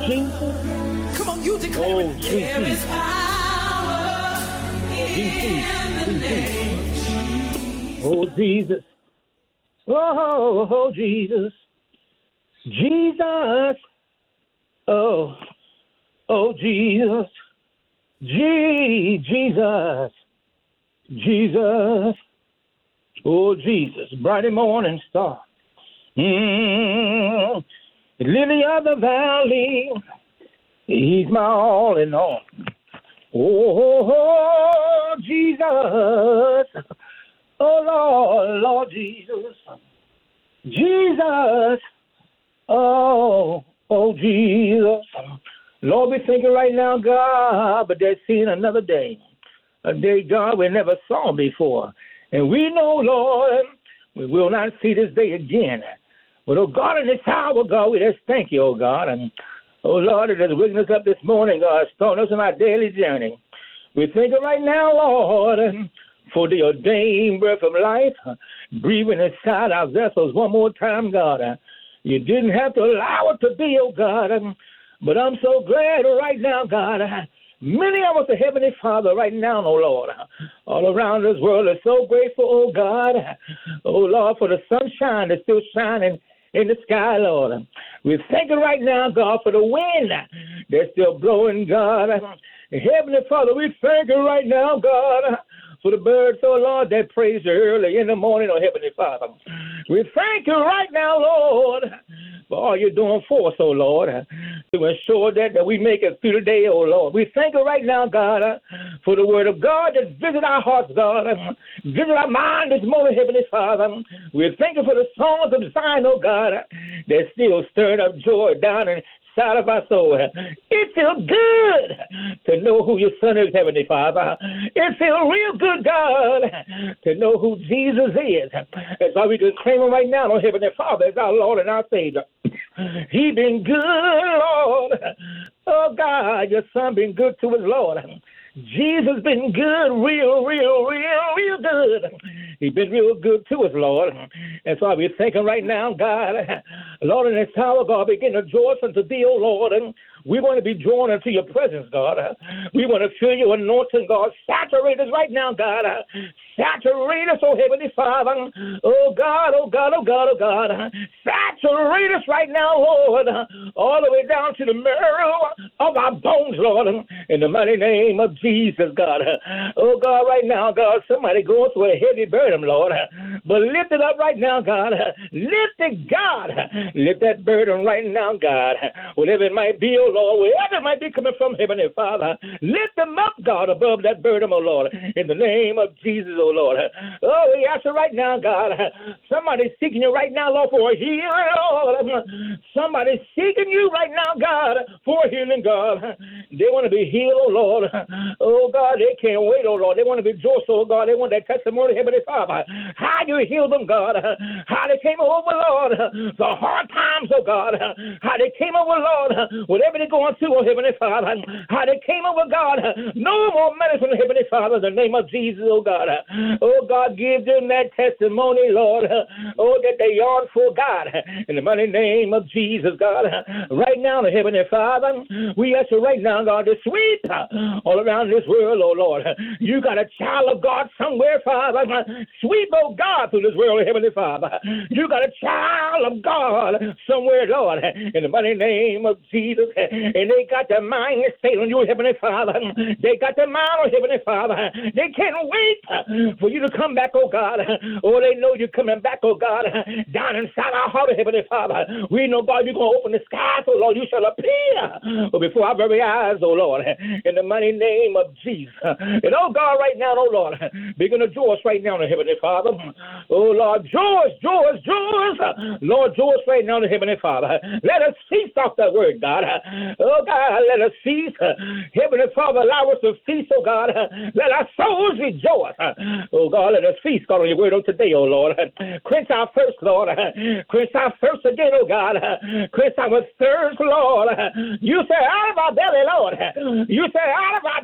Jesus. Come on, you declare it. There is power in the name of Jesus. Oh, Jesus. Oh, Jesus. Jesus. Oh, Jesus. Jesus. Jesus. Oh, Jesus. Bright morning star. Lily of the valley. He's my all in all. Oh, Jesus. Oh, Lord Jesus. Jesus. Oh, Jesus. Lord, we thinking right now, God, but they're seeing another day. A day, God, we never saw before. And we know, Lord, we will not see this day again. But, oh, God, in this hour, God, we just thank you, oh, God. And, oh, Lord, it is waking us up this morning, God, starting us on our daily journey. We thank you right now, Lord, for the ordained breath of life, breathing inside our vessels one more time, God. You didn't have to allow it to be, oh, God. But I'm so glad right now, God. Many of us, the Heavenly Father, right now, oh, Lord, all around this world are so grateful, oh, God. Oh, Lord, for the sunshine that's still shining in the sky, Lord. We thank you right now, God, for the wind that's still blowing, God. Heavenly Father, we thank you right now, God, for the birds, oh Lord, that praise you early in the morning, oh Heavenly Father. We thank you right now, Lord, for all you're doing for us, oh Lord, to ensure that we make it through the day, oh Lord. We thank you right now, God, for the word of God that visit our hearts, God, visit our mind this morning, Heavenly Father. We thank you for the songs of Zion, oh God, that still stirring up joy down inside of our soul. It feels good to know who your son is, Heavenly Father. It feels real good, God, to know who Jesus is. That's why we can claim him right now, oh Heavenly Father, as our Lord and our Savior. He been good, Lord. Oh, God, your son been good to his Lord. Jesus been good, real good. He been real good to us, Lord. That's why we're thinking right now, God, Lord, in this hour, God, begin to draw us unto thee, oh Lord. And we want to be drawn into your presence, God. We want to feel your anointing, God. Saturate us right now, God. Saturate us, oh Heavenly Father. Oh God, oh God, oh God, oh God. Saturate us right now, Lord, all the way down to the marrow of our bones, Lord, in the mighty name of Jesus, God. Oh God, right now, God, somebody going through a heavy burden, Lord. But lift it up right now, God. Lift it, God. Lift that burden right now, God. Whatever it might be, oh Lord, wherever it might be coming from, Heavenly Father, lift them up, God, above that burden, oh Lord, in the name of Jesus, oh Lord. Oh, we ask you right now, God. Somebody's seeking you right now, Lord, for a healing, Lord. Somebody's seeking you right now, God, for a healing, God. They want to be healed, oh Lord. Oh God, they can't wait, oh Lord. They want to be joyous, oh God. They want that testimony, Heavenly Father. How you healed them, God. How they came over, Lord. The hard times, oh God. How they came over, Lord. Whatever they're going through, oh Heavenly Father. How they came over, God. No more medicine, Heavenly Father, in the name of Jesus, oh God. Oh God, give them that testimony, Lord. Oh, that they yearn for, God. In the mighty name of Jesus, God. Right now, the Heavenly Father, we ask you right now, God, to sweep all around this world, oh Lord. You got a child of God somewhere, Father. Sweep, oh God, through this world, Heavenly Father. You got a child of God somewhere, Lord. In the mighty name of Jesus. And they got their mind stayed on you, Heavenly Father. They got their mind on Heavenly Father. They can't wait for you to come back, oh God. Oh, they know you're coming back, oh God. Down inside our heart, Heavenly Father. We know, God, you're going to open the skies, oh Lord. You shall appear before our very eyes, oh Lord. In the mighty name of Jesus. And oh God, right now, oh Lord, begin to joy us right now, the Heavenly Father. Oh Lord, joy us. Lord, joy us right now, the Heavenly Father. Let us feast off that word, God. Oh God, let us feast. Heavenly Father, allow us to feast, oh God. Let our souls rejoice. Oh God, let us feast, God, on your word on today, oh Lord. Quench our thirst, Lord. Quench our thirst again, oh God. Quench our thirst, Lord. You say out of our belly, Lord. You say out of our belly, oh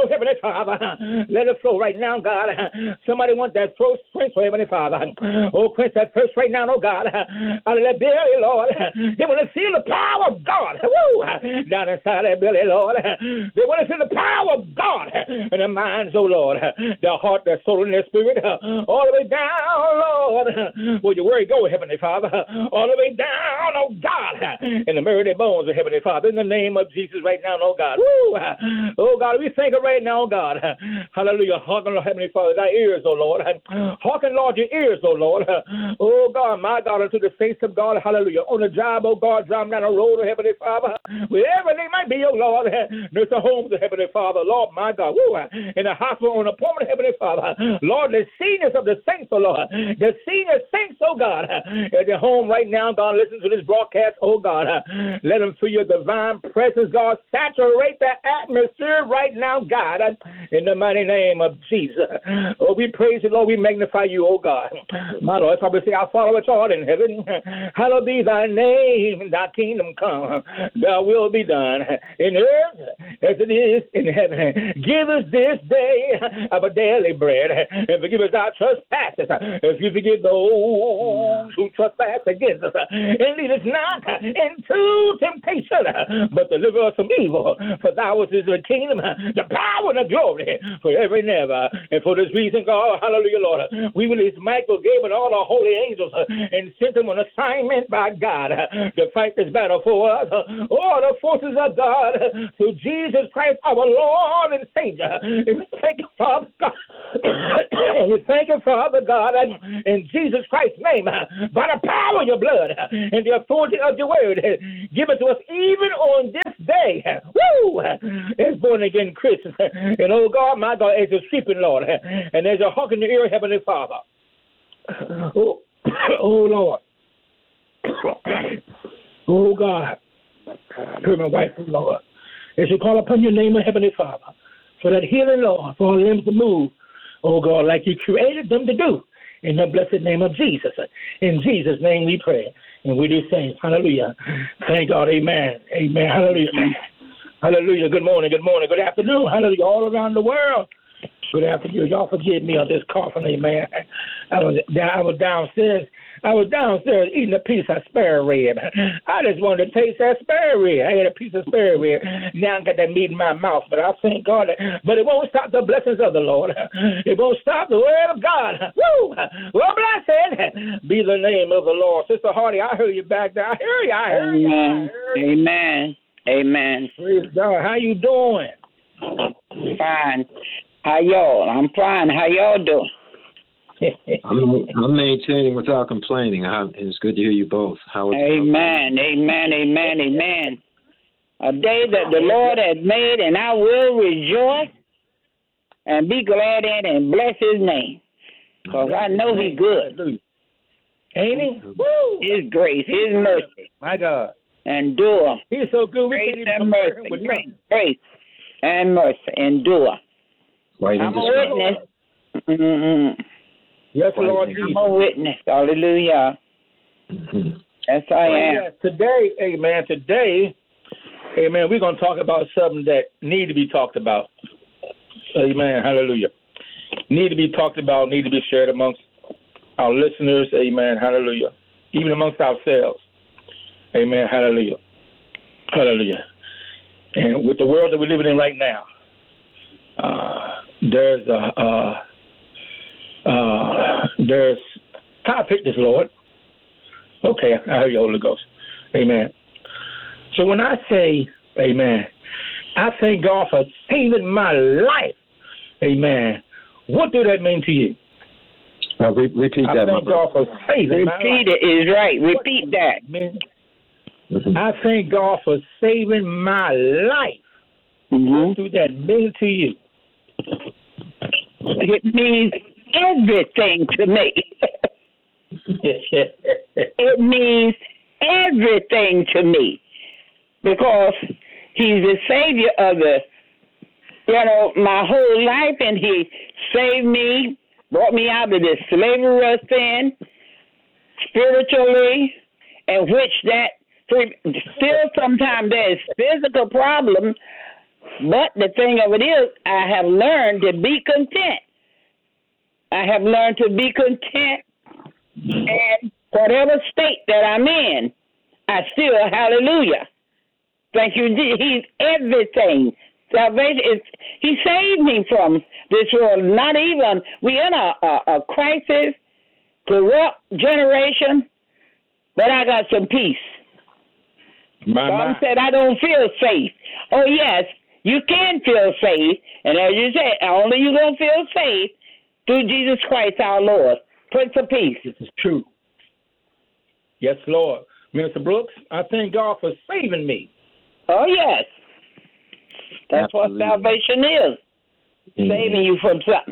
flow, Heavenly Father. Let it flow right now, God. Somebody want that throat quench, Heavenly Father. Oh, quench that thirst right now, oh God. Out of that belly, Lord. They want to feel the power of God. Woo! Down inside that belly, Lord. They want to feel the power of God in their minds, oh Lord. Their heart, their soul, and their spirit. All the way down, Lord. Where your word go, Heavenly Father. All the way down, oh God. In the very bones of Heavenly Father. In the name of Jesus right now, oh God. Woo! Oh God, we thank you right now, oh God. Hallelujah. Hearken, Lord, Heavenly Father, thy ears, oh Lord. Hearken, Lord, your ears, oh Lord. Oh God, my God, unto the saints of God. Hallelujah. On the job, oh God, driving down the road, oh Heavenly Father. Wherever they might be, oh Lord. Nursing homes, oh Heavenly Father. Lord, my God. Woo! In the hospital, on the appointment, Heavenly Father. Lord, the seniors of the saints, oh Lord. The senior saints, oh God. At their home right now, God, listen to this broadcast, oh God. Let them feel your divine presence, God. Saturate the atmosphere right now, God. In the mighty name of Jesus. Oh, we praise you, Lord. We magnify you, oh God. My Lord, probably say, our Father which art in heaven, hallowed be thy name, thy kingdom come, thy will be done in earth as it is in heaven. Give us this day our daily bread, and forgive us our trespasses, if you forgive those who trespass against us. And lead us not into temptation, but deliver us from evil. For thou is the kingdom, the power, and the glory forever and ever. And for this reason, God, hallelujah, Lord, we release Michael, Gabriel, and all the holy angels and sent them on assignment by God to fight this battle for us. All the forces of God through Jesus Christ, our Lord and Savior. And we thank you, Father God. And we thank you, Father God, in Jesus Christ's name, by the power of your blood and the authority of your word, give it to us even on this day. Woo! As born again Christians. And oh God, my God, as you're sleeping, Lord, and as you're hearkening your ear, Heavenly Father. Oh, Lord. Oh God. Hear my wife, Lord. As you call upon your name, Heavenly Father, for that healing, Lord, for all them to move, oh God, like you created them to do. In the blessed name of Jesus. In Jesus' name we pray. And we do say, hallelujah. Thank God, amen. Amen. Hallelujah. Hallelujah. Good morning, good afternoon. Hallelujah. All around the world. Good afternoon. Y'all forgive me on this coughing, amen. I was downstairs eating a piece of spare rib. I just wanted to taste that spare rib. I ate a piece of spare rib. Now I got that meat in my mouth, but I thank God. But it won't stop the blessings of the Lord. It won't stop the word of God. Woo! Well, blessed be the name of the Lord. Sister Hardy, I heard you back there. I heard you. Amen. Amen. Praise God. How you doing? Fine. How y'all? I'm fine. How y'all doing? I'm maintaining without complaining. It's good to hear you both. Amen. Amen. Amen. Amen. A day that the Lord has made, and I will rejoice and be glad in and bless His name, because I know He's good. Ain't He? Woo! His grace, His mercy. My God. Endure. He's so good. We can't even compare Him with grace and mercy. Endure. Right. I'm a witness. Mm-hmm. Yes, Lord Jesus. I'm a witness. Hallelujah. Mm-hmm. Yes, I am. Yes. Today, amen, we're going to talk about something that need to be talked about. Amen. Hallelujah. Need to be talked about, need to be shared amongst our listeners. Amen. Hallelujah. Even amongst ourselves. Amen. Hallelujah. Hallelujah. And with the world that we're living in right now, there's how I pick this, Lord. Okay, I heard you, Holy Ghost. Amen. So when I say, amen, I thank God for saving my life. Amen. What do that mean to you? Repeat that. I thank God for saving my life. Repeat it is right. Repeat that. I thank God for saving my life. Mm-hmm. What do that mean to you? It means everything to me. It means everything to me, because He's the Savior of my whole life, and He saved me, brought me out of this slavery of sin, spiritually, and which that still sometimes there's physical problems But the thing of it is, I have learned to be content. I have learned to be content, and whatever state that I'm in, I still, hallelujah. Thank you. He's everything. Salvation is, he saved me from this world. Not even, we're in a crisis, corrupt generation, but I got some peace. God said, I don't feel safe. Oh, yes, you can feel safe. And as you said, only you're going to feel safe through Jesus Christ our Lord. Prince of Peace. This is true. Yes, Lord. Minister Brooks, I thank God for saving me. Oh, yes. That's Absolutely. what salvation is. Saving you from something.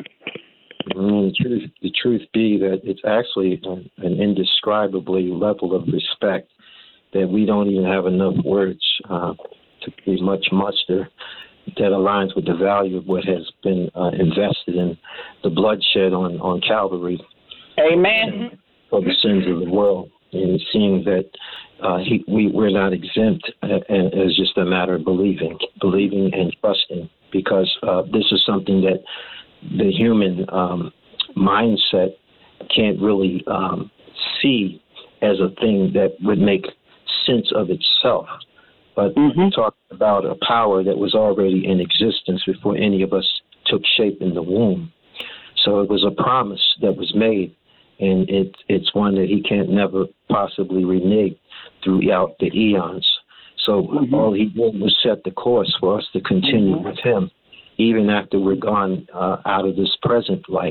The truth be that it's actually an indescribably level of respect that we don't even have enough words to pretty much muster that aligns with the value of what has been invested in the bloodshed on Calvary. Amen. For the sins of the world. And seeing that we're not exempt as just a matter of believing and trusting, because this is something that the human mindset can't really see as a thing that would make sense of itself. But we're talking about a power that was already in existence before any of us took shape in the womb. So it was a promise that was made, and it's one that he can't never possibly renege throughout the eons. So all he did was set the course for us to continue with him. Even after we're gone out of this present life,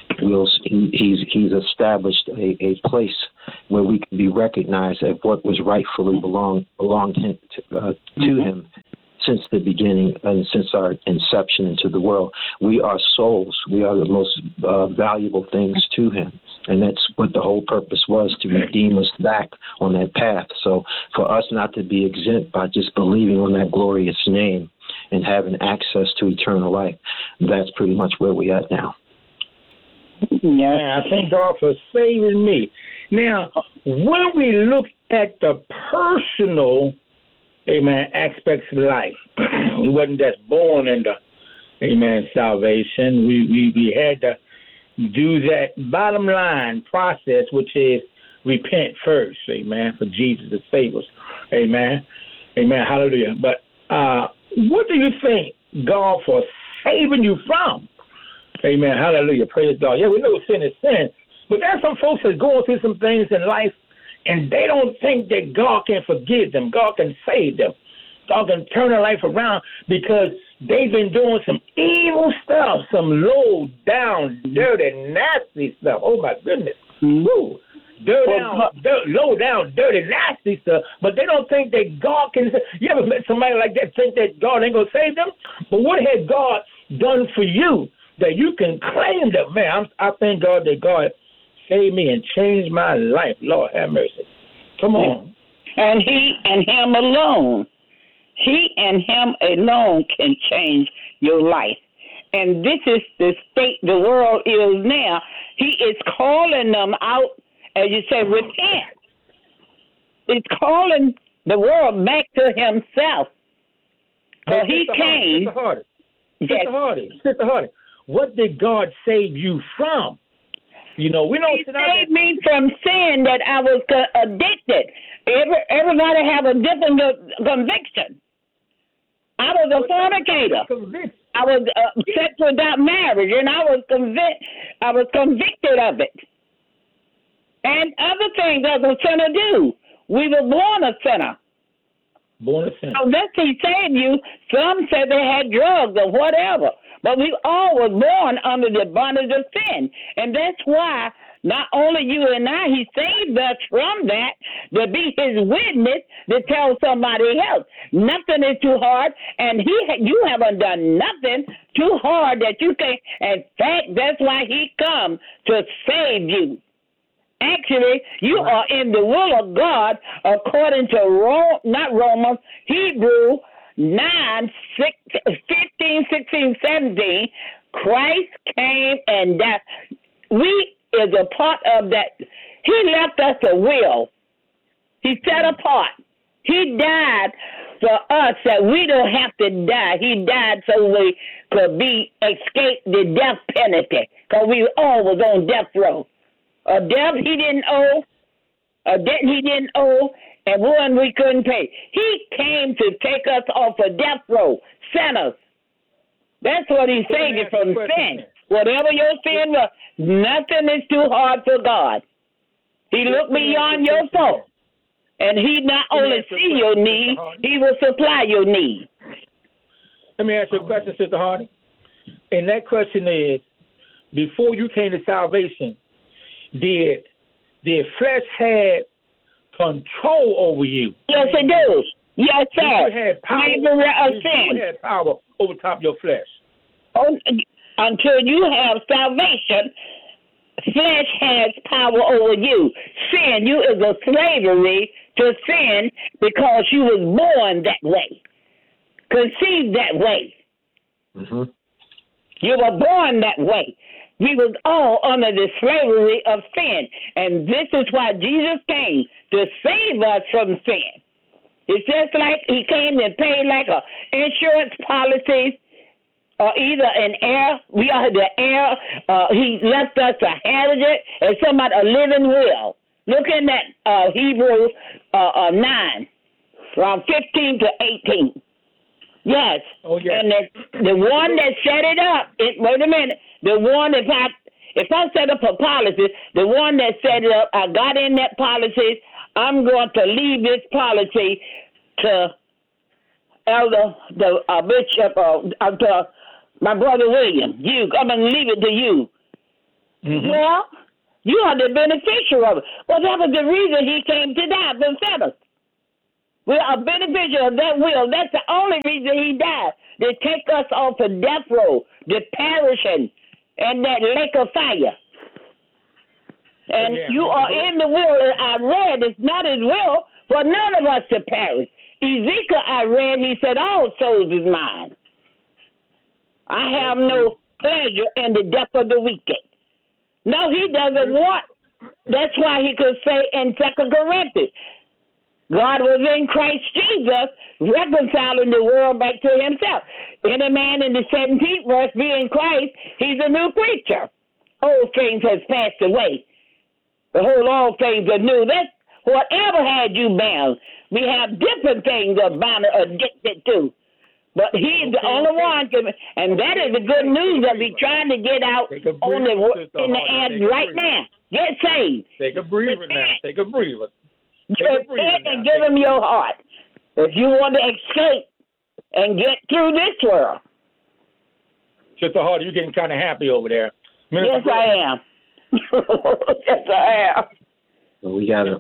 he's established a place where we can be recognized as what was rightfully belonged to him since the beginning and since our inception into the world. We are souls. We are the most valuable things to him. And that's what the whole purpose was, to redeem us back on that path. So for us not to be exempt by just believing on that glorious name and having access to eternal life, that's pretty much where we're at now. Yeah, I thank God for saving me. Now, when we look at the personal, amen, aspects of life, we wasn't just born into, amen, salvation. We had to do that bottom line process, which is repent first, amen, for Jesus to save us. Amen. Amen. Hallelujah. But what do you think God for saving you from? Amen. Hallelujah. Praise God. Yeah, we know sin is sin. But there's some folks that are going through some things in life, and they don't think that God can forgive them. God can save them. God can turn their life around because they've been doing some evil stuff, some low down, dirty, nasty stuff. Oh, my goodness. Woo. Low down, dirty, nasty stuff, but they don't think that God can. You ever met somebody like that think that God ain't gonna save them? But what has God done for you that you can claim that, man, I thank God that God saved me and changed my life. Lord have mercy. Come on. And he and him alone can change your life. And this is the state the world is now. He is calling them out, as you say, repent. He's calling the world back to himself. So he came. Sister Hardy, what did God save you from? You know, we don't. He saved me from sin that I was addicted. Everybody have a different conviction. I was a fornicator. I was sex without marriage, and I was convicted of it. And other things as a sinner do. We were born a sinner. Born a sinner. So that's he saved you. Some said they had drugs or whatever. But we all were born under the bondage of sin. And that's why not only you and I, he saved us from that to be his witness to tell somebody else. Nothing is too hard, and you haven't done nothing too hard that you can't. In fact, that's why he come to save you. Actually, you are in the will of God according to Hebrew 9, 15, 16, 17. Christ came and died. We is a part of that. He left us a will. He set apart. He died for us that we don't have to die. He died so we could escape the death penalty, because we all was on death row. A debt he didn't owe, and one we couldn't pay. He came to take us off a death row, sinners. That's what he saved you from sin. Whatever your sin was, nothing is too hard for God. He looked beyond your fault. And he not only see your need, he will supply your need. Let me ask you a question, Sister Hardy. And that question is, before you came to salvation, did flesh have control over you? Yes, it does. Yes, sir. You had power. You had power over top of your flesh. Until you have salvation, flesh has power over you. Sin, you is a slavery to sin because you was born that way, conceived that way. Mm-hmm. You were born that way. We was all under the slavery of sin, and this is why Jesus came, to save us from sin. It's just like he came and paid like a insurance policy, or either an heir. We are the heir. He left us a heritage and somebody a living will. Looking at Hebrews 9, around 15 to 18. Yes. Oh, yes. And the one that set it up, wait a minute, the one, if I set up a policy, the one that set it up, I got in that policy, I'm going to leave this policy to Elder, the Bishop, to my brother William. I'm going to leave it to you. Mm-hmm. Well, you are the beneficiary of it. Well, that was the reason he came to die for sinners. We are beneficiary of that will. That's the only reason he died, to take us off of death row, the perishing, and that lake of fire. And you are in the will. I read it's not his will for none of us to perish. Ezekiel, I read, he said, all souls is mine. I have no pleasure in the death of the wicked. No, he doesn't want. That's why he could say in 2 Corinthians, God was in Christ Jesus, reconciling the world back to himself. Any man in the 17th verse be in Christ, he's a new creature. Old things has passed away. Behold, all things are new. That's whatever had you bound. We have different things that bound or addicted to. But he's the only one, and that is the good news that we're trying to get out on in the air right now. Get saved. Take a breather now. Take a breather. And give him your heart. If you want to escape and get through this world. Sister Hardy, you're getting kind of happy over there. Yes, I am. Yes, I am. Well, we gotta.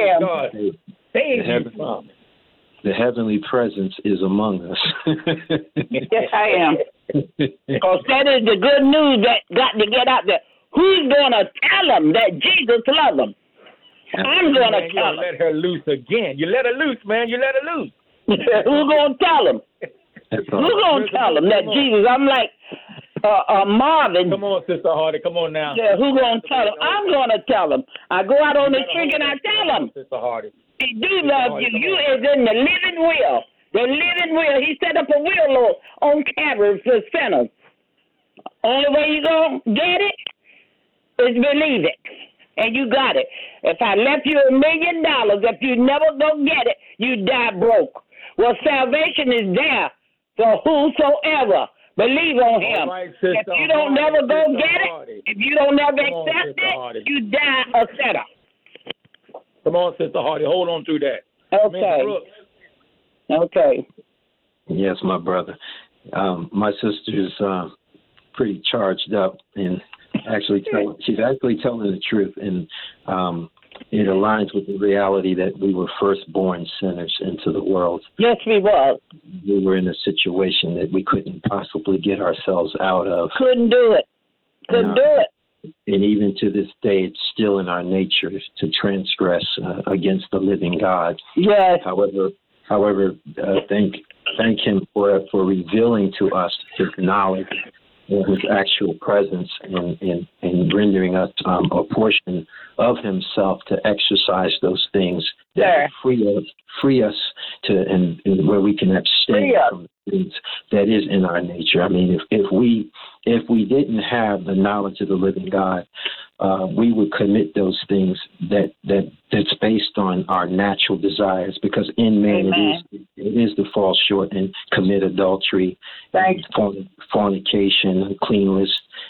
The heavenly presence is among us. Yes, I am. Because that is the good news that got to get out there. Who's going to tell them that Jesus loves them? I'm going to tell them. You let her loose again. You let her loose, man. You let her loose. Who's going to tell them? Who's going to tell them that Jesus? I'm like Marvin. Come on, Sister Hardy. Come on now. Yeah, who's going to tell them? I'm going to tell them. I go out on the street and I tell them. Sister Hardy. He do love you. You is in the living will. The living will. He set up a will on Calvary for sinners. Only way you going to get it is believe it. And you got it. If I left you $1 million, if you never go get it, you die broke. Well, salvation is there for whosoever believe on him. Right, if you don't never go get it, if you don't never accept it, you die a sinner. Come on, Sister Hardy. Hold on to that. Okay. Okay. Yes, my brother. My sister's pretty charged up and she's actually telling the truth, and it aligns with the reality that we were first born sinners into the world. Yes, we were. We were in a situation that we couldn't possibly get ourselves out of. Couldn't do it. Couldn't do it. And even to this day, it's still in our nature to transgress against the living God. Yes. However, thank Him for revealing to us His knowledge his actual presence in rendering us a portion of himself to exercise those things that free us to and where we can abstain from the things that is in our nature. I mean, if we didn't have the knowledge of the living God, we would commit those things that's based on our natural desires, because in man it is to fall short and commit adultery, fornication, uncleanness,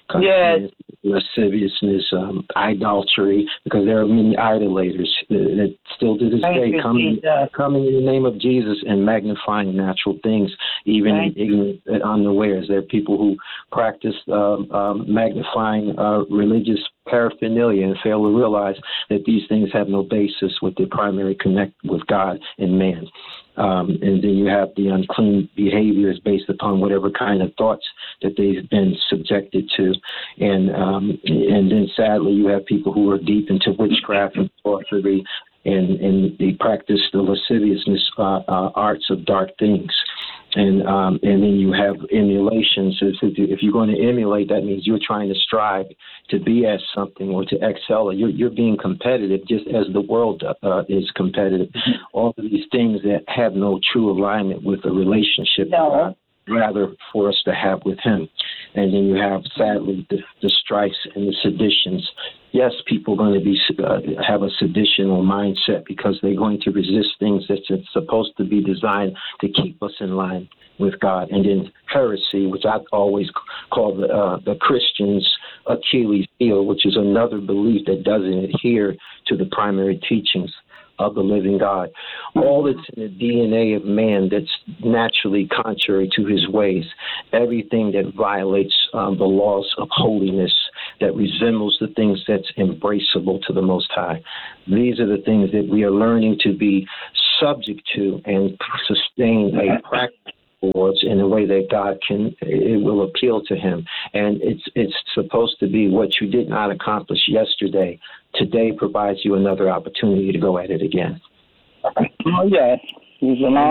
lasciviousness, idolatry, because there are many idolaters that still to this day coming in the name of Jesus and magnifying natural things, even in ignorant and unawares. There are people who practice magnifying religious paraphernalia and fail to realize that these things have no basis with the primary connect with God and man. And then you have the unclean behaviors based upon whatever kind of thoughts that they've been subjected to. And then sadly, you have people who are deep into witchcraft and sorcery, and they practice the lasciviousness arts of dark things. And then you have emulations. So if you're going to emulate, that means you're trying to strive to be as something or to excel. You're being competitive, just as the world is competitive. All of these things that have no true alignment with a relationship, rather for us to have with Him. And then you have, sadly, the strifes and the seditions. Yes, people are going to be have a seditional mindset because they're going to resist things that's supposed to be designed to keep us in line with God. And then heresy, which I always call the Christians' Achilles heel, which is another belief that doesn't adhere to the primary teachings of the living God. All that's in the DNA of man that's naturally contrary to his ways. Everything that violates the laws of holiness, that resembles the things that's embraceable to the Most High. These are the things that we are learning to be subject to and sustain a practice towards in a way that God it will appeal to Him. And it's supposed to be what you did not accomplish yesterday. Today provides you another opportunity to go at it again. Oh, yes.